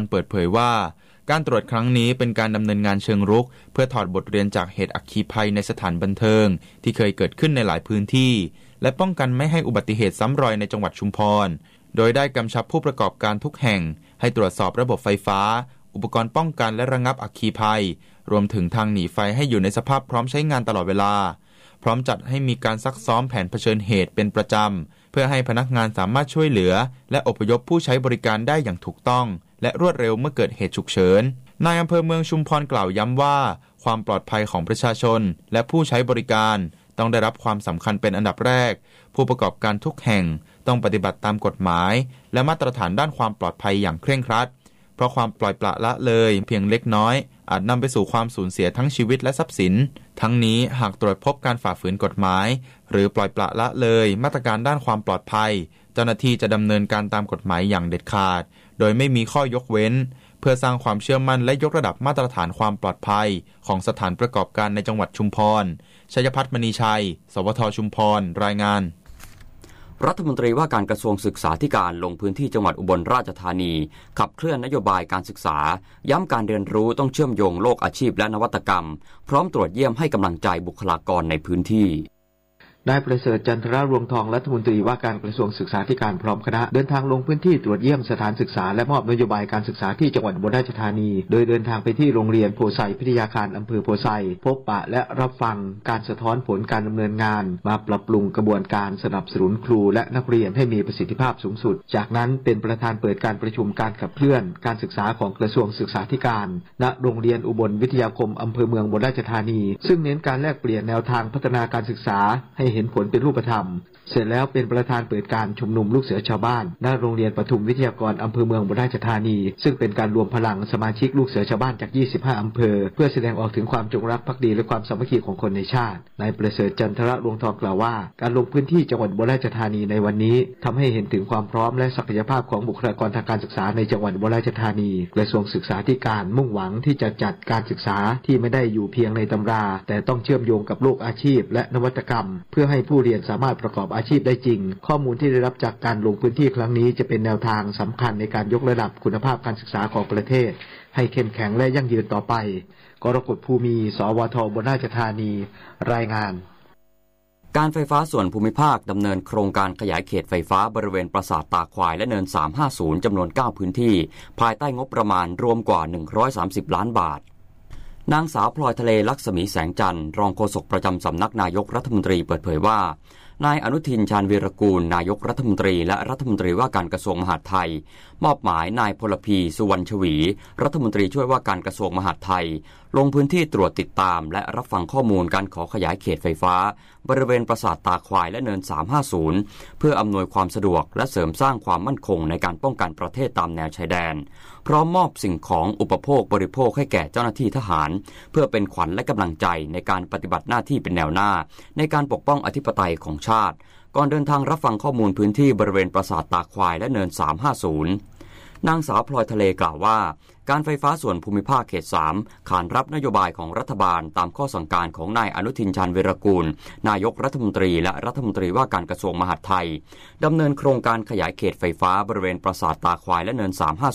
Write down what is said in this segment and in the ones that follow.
เปิดเผยว่าการตรวจครั้งนี้เป็นการดำเนินงานเชิงรุกเพื่อถอดบทเรียนจากเหตุอัคคีภัยในสถานบันเทิงที่เคยเกิดขึ้นในหลายพื้นที่และป้องกันไม่ให้อุบัติเหตุซ้ำรอยในจังหวัดชุมพรโดยได้กำชับผู้ประกอบการทุกแห่งให้ตรวจสอบระบบไฟฟ้าอุปกรณ์ป้องกันและระงับอัคคีภัยรวมถึงทางหนีไฟให้อยู่ในสภาพพร้อมใช้งานตลอดเวลาพร้อมจัดให้มีการซักซ้อมแผนเผชิญเหตุเป็นประจำเพื่อให้พนักงานสามารถช่วยเหลือและอพยพผู้ใช้บริการได้อย่างถูกต้องและรวดเร็วเมื่อเกิดเหตุฉุกเฉินนายอำเภอเมืองชุมพรกล่าวย้ำว่าความปลอดภัยของประชาชนและผู้ใช้บริการต้องได้รับความสำคัญเป็นอันดับแรกผู้ประกอบการทุกแห่งต้องปฏิบัติตามกฎหมายและมาตรฐานด้านความปลอดภัยอย่างเคร่งครัดเพราะความปล่อยปละละเลยเพียงเล็กน้อยอาจนำไปสู่ความสูญเสียทั้งชีวิตและทรัพย์สินทั้งนี้หากตรวจพบการฝ่าฝืนกฎหมายหรือปล่อยปละละเลยมาตรการด้านความปลอดภัยเจ้าหน้าที่จะดำเนินการตามกฎหมายอย่างเด็ดขาดโดยไม่มีข้อยกเว้นเพื่อสร้างความเชื่อมั่นและยกระดับมาตรฐานความปลอดภัยของสถานประกอบการในจังหวัดชุมพรชัยพัฒน์มณีชัยสวทชุมพรรายงานรัฐมนตรีว่าการกระทรวงศึกษาธิการลงพื้นที่จังหวัดอุบลราชธานีขับเคลื่อนนโยบายการศึกษาย้ำการเรียนรู้ต้องเชื่อมโยงโลกอาชีพและนวัตกรรมพร้อมตรวจเยี่ยมให้กำลังใจบุคลากรในพื้นที่นายประเสริฐจันทรรวงทองรัฐมนตรีว่าการกระทรวงศึกษาธิการพร้อมคณะเดินทางลงพื้นที่ตรวจเยี่ยมสถานศึกษาและมอบนโยบายการศึกษาที่จังหวัดอุบลราชธานีโดยเดินทางไปที่โรงเรียนโพไซพิทยาคารอำเภอโพไซพบปะและรับฟังการสะท้อนผลการดำเนินงานมาปรับปรุงกระบวนการสนับสนุนครูและนักเรียนให้มีประสิทธิภาพสูงสุดจากนั้นเป็นประธานเปิดการประชุมการขับเคลื่อนการศึกษาของกระทรวงศึกษาธิการณโรงเรียนอุบลวิทยาคมอำเภอเมืองอุบลราชธานีซึ่งเน้นการแลกเปลี่ยนแนวทางพัฒนาการศึกษาให้เห็นผลเป็นรูปธรรมเสร็จแล้วเป็นประธานเปิดการชุมนุมลูกเสือชาวบ้านณโรงเรียนปทุมวิทยากรอำเภอเมืองอุบลราชธานีซึ่งเป็นการรวมพลังสมาชิกลูกเสือชาวบ้านจาก25อำเภอเพื่อแสดงออกถึงความจงรักภักดีและความสามัคคีของคนในชาตินายประเสริฐจันทรรวงทองกล่าวว่าการลงพื้นที่จังหวัดอุบลราชธานีในวันนี้ทำให้เห็นถึงความพร้อมและศักยภาพของบุคลากรทางการศึกษาในจังหวัดอุบลราชธานีกระทรวงศึกษาธิการมุ่งหวังที่จะจัดการศึกษาที่ไม่ได้อยู่เพียงในตำราแต่ต้องเชื่อมโยงกับโลกอาชีพและนวัตกรรมเพื่อให้ผู้เรียนสามารถประกอบอาชีพได้จริงข้อมูลที่ได้รับจากการลงพื้นที่ครั้งนี้จะเป็นแนวทางสำคัญในการยกระดับคุณภาพการศึกษาของประเทศให้เข้มแข็งและยั่งยืนต่อไปกรกฎภูมิสวทอุบลราชธานีรายงานการไฟฟ้าส่วนภูมิภาคดำเนินโครงการขยายเขตไฟฟ้าบริเวณปราสาทตาควายและเนิน350จำนวน9พื้นที่ภายใต้งบประมาณรวมกว่า130ล้านบาทนางสาวพลอยทะเลลักษมีแสงจันทร์รองโฆษกประจำสำนักนายกรัฐมนตรีเปิดเผยว่านายอนุทินชาญวีรกูลนายกรัฐมนตรีและรัฐมนตรีว่าการกระทรวงมหาดไทยมอบหมายนายพลพีสุวรรณชวีรัฐมนตรีช่วยว่าการกระทรวงมหาดไทยลงพื้นที่ตรวจติดตามและรับฟังข้อมูลการขอขยายเขตไฟฟ้าบริเวณปราสาทตาควายและเนิน350เพื่ออำนวยความสะดวกและเสริมสร้างความมั่นคงในการป้องกันประเทศตามแนวชายแดนพร้อมมอบสิ่งของอุปโภคบริโภคให้แก่เจ้าหน้าที่ทหารเพื่อเป็นขวัญและกำลังใจในการปฏิบัติหน้าที่เป็นแนวหน้าในการปกป้องอธิปไตยของชาติก่อนเดินทางรับฟังข้อมูลพื้นที่บริเวณปราสาทตาควายและเนิน350นางสาวพลอยทะเลกล่าวว่าการไฟฟ้าส่วนภูมิภาคเขต3ขานรับนโยบายของรัฐบาลตามข้อสั่งการของนายอนุทินชาญวีรกูลนายกรัฐมนตรีและรัฐมนตรีว่าการกระทรวงมหาดไทยดำเนินโครงการขยายเขตไฟฟ้าบริเวณปราสาทตาควายและเนิน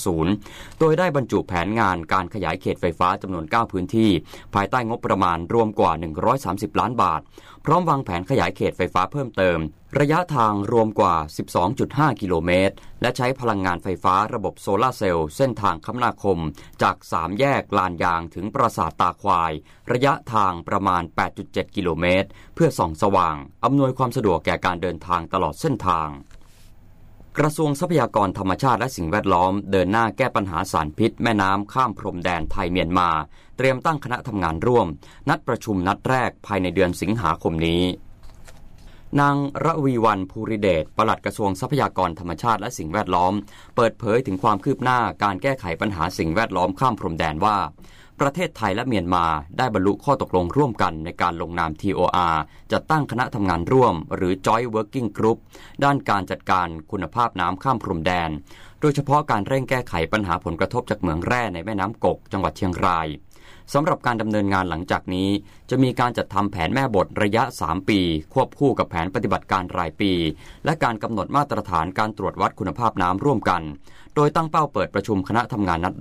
350โดยได้บรรจุแผนงานการขยายเขตไฟฟ้าจำนวน9พื้นที่ภายใต้งบประมาณรวมกว่า130ล้านบาทพร้อมวางแผนขยายเขตไฟฟ้าเพิ่มเติมระยะทางรวมกว่า 12.5 กิโลเมตรและใช้พลังงานไฟฟ้าระบบโซลาร์เซลล์เส้นทางคมนาคมจาก3แยกลานยางถึงปราสาทตาควายระยะทางประมาณ 8.7 กิโลเมตรเพื่อส่องสว่างอำนวยความสะดวกแก่การเดินทางตลอดเส้นทางกระทรวงทรัพยากรธรรมชาติและสิ่งแวดล้อมเดินหน้าแก้ปัญหาสารพิษแม่น้ำข้ามพรมแดนไทยเมียนมาเตรียมตั้งคณะทำงานร่วมนัดประชุมนัดแรกภายในเดือนสิงหาคมนี้นางระวีวรรณภูริเดชปลัดกระทรวงทรัพยากรธรรมชาติและสิ่งแวดล้อมเปิดเผยถึงความคืบหน้าการแก้ไขปัญหาสิ่งแวดล้อมข้ามพรมแดนว่าประเทศไทยและเมียนมาได้บรรลุข้อตกลงร่วมกันในการลงนาม TOR จัดตั้งคณะทำงานร่วมหรือ Joint Working Group ด้านการจัดการคุณภาพน้ำข้ามพรมแดนโดยเฉพาะการเร่งแก้ไขปัญหาผลกระทบจากเหมืองแร่ในแม่น้ำกกจังหวัดเชียงรายสำหรับการดำเนินงานหลังจากนี้จะมีการจัดทำแผนแม่บทระยะ3ปีควบคู่กับแผนปฏิบัติการรายปีและการกำหนดมาตรฐานการตรวจวัดคุณภาพน้ำร่วมกันโดยตั้งเป้าเปิดประชุมคณะทำงานนัด